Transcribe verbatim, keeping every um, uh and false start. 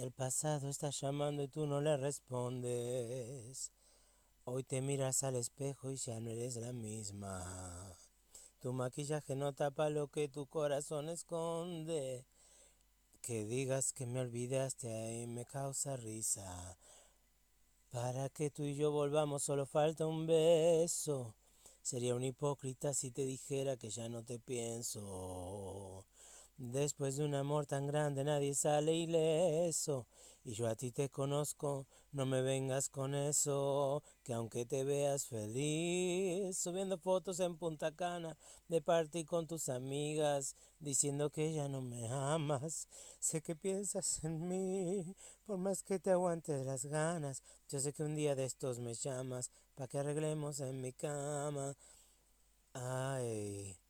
El pasado está llamando y tú no le respondes. Hoy te miras al espejo y ya no eres la misma. Tu maquillaje no tapa lo que tu corazón esconde. Que digas que me olvidaste ahí me causa risa. Para que tú y yo volvamos solo falta un beso. Sería un hipócrita si te dijera que ya no te pienso. Después de un amor tan grande nadie sale ileso. Y yo a ti te conozco, no me vengas con eso. Que aunque te veas feliz, subiendo fotos en Punta Cana, de party con tus amigas, diciendo que ya no me amas. Sé que piensas en mí, por más que te aguantes las ganas. Yo sé que un día de estos me llamas, pa' que arreglemos en mi cama. Ay.